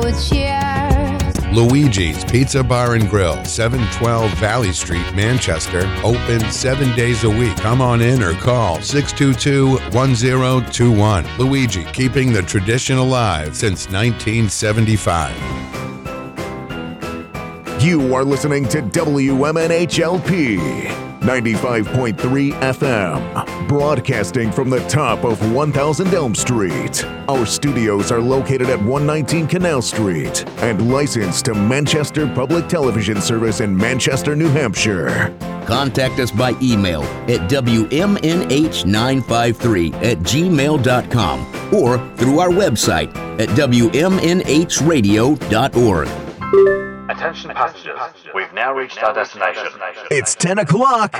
good cheer. Luigi's Pizza Bar and Grill, 712 Valley Street, Manchester. Open 7 days a week. Come on in or call 622-1021. Luigi, keeping the tradition alive since 1975. You are listening to WMNHLP 95.3 FM, broadcasting from the top of 1000 Elm Street. Our studios are located at 119 Canal Street and licensed to Manchester Public Television Service in Manchester, New Hampshire. Contact us by email at WMNH953@gmail.com or through our website at WMNHradio.org. Attention passengers, we've now reached our destination. It's 10 o'clock.